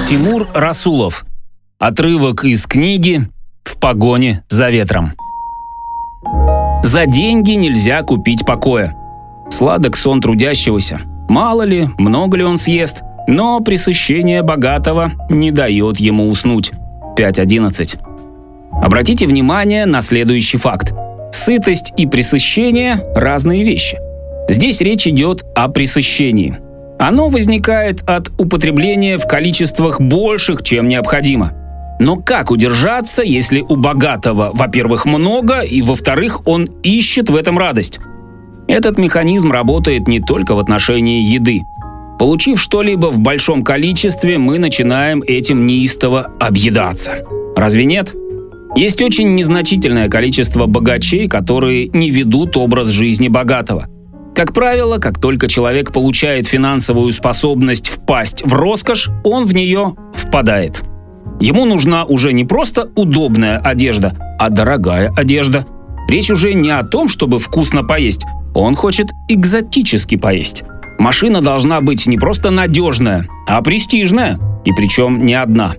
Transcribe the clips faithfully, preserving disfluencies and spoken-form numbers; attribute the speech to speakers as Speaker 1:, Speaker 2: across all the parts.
Speaker 1: Тимур Расулов. Отрывок из книги «В погоне за ветром». За деньги нельзя купить покоя. Сладок сон трудящегося. Мало ли, много ли он съест, но пресыщение богатого не дает ему уснуть. пять одиннадцать. Обратите внимание на следующий факт. Сытость и пресыщение – разные вещи. Здесь речь идет о пресыщении. Оно возникает от употребления в количествах больших, чем необходимо. Но как удержаться, если у богатого, во-первых, много, и, во-вторых, он ищет в этом радость? Этот механизм работает не только в отношении еды. Получив что-либо в большом количестве, мы начинаем этим неистово объедаться. Разве нет? Есть очень незначительное количество богачей, которые не ведут образ жизни богатого. Как правило, как только человек получает финансовую способность впасть в роскошь, он в нее впадает. Ему нужна уже не просто удобная одежда, а дорогая одежда. Речь уже не о том, чтобы вкусно поесть. Он хочет экзотически поесть. Машина должна быть не просто надежная, а престижная, и причем не одна.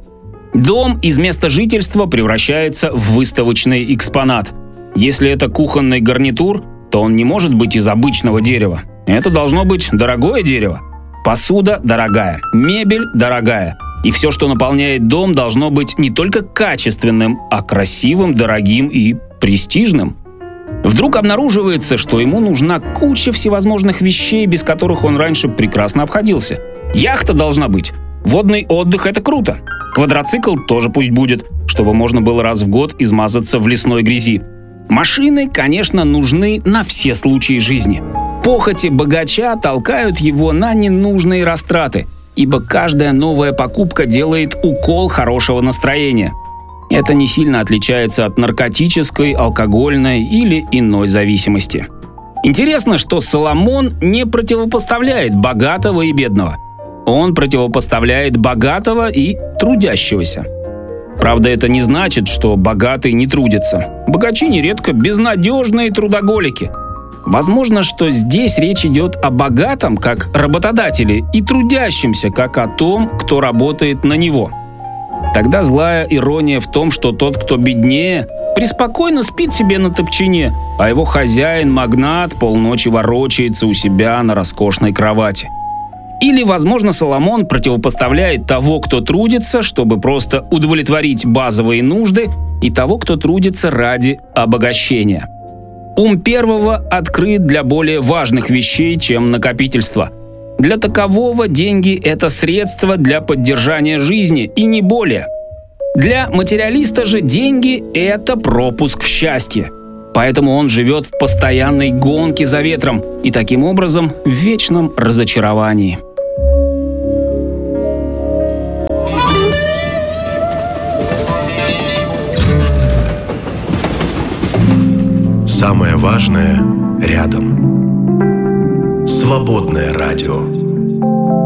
Speaker 1: Дом из места жительства превращается в выставочный экспонат. Если это кухонный гарнитур, то он не может быть из обычного дерева. Это должно быть дорогое дерево. Посуда дорогая, мебель дорогая. И все, что наполняет дом, должно быть не только качественным, а красивым, дорогим и престижным. Вдруг обнаруживается, что ему нужна куча всевозможных вещей, без которых он раньше прекрасно обходился. Яхта должна быть. Водный отдых – это круто. Квадроцикл тоже пусть будет, чтобы можно было раз в год измазаться в лесной грязи. Машины, конечно, нужны на все случаи жизни. Похоти богача толкают его на ненужные растраты, ибо каждая новая покупка делает укол хорошего настроения. Это не сильно отличается от наркотической, алкогольной или иной зависимости. Интересно, что Соломон не противопоставляет богатого и бедного. Он противопоставляет богатого и трудящегося. Правда, это не значит, что богатый не трудится. Богачи нередко безнадежные трудоголики. Возможно, что здесь речь идет о богатом как работодателе и трудящемся как о том, кто работает на него. Тогда злая ирония в том, что тот, кто беднее, преспокойно спит себе на топчине, а его хозяин-магнат полночи ворочается у себя на роскошной кровати. Или, возможно, Соломон противопоставляет того, кто трудится, чтобы просто удовлетворить базовые нужды, и того, кто трудится ради обогащения. Ум первого открыт для более важных вещей, чем накопительство. Для такового деньги – это средство для поддержания жизни, и не более. Для материалиста же деньги – это пропуск в счастье. Поэтому он живет в постоянной гонке за ветром и таким образом в вечном разочаровании.
Speaker 2: Самое важное рядом. Свободное радио.